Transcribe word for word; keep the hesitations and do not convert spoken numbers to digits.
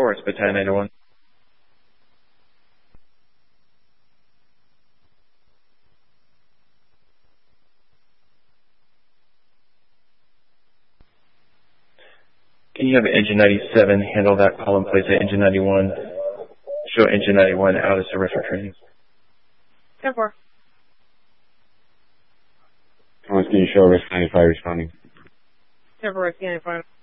four, it's Battalion ninety-one. Can you have Engine ninety-seven handle that call and place at Engine ninety-one? Show Engine ninety-one out of service for training. ten four. Can you show Risk ninety-five responding? ten four, Risk ninety-five.